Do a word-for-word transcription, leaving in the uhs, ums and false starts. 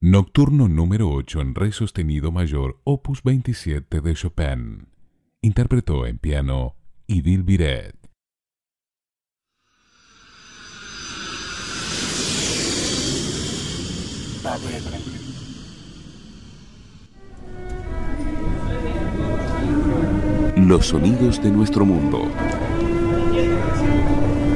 Nocturno número ocho en re sostenido mayor, opus veintisiete de Chopin. Interpretó en piano Idil Biret. Los sonidos de nuestro mundo.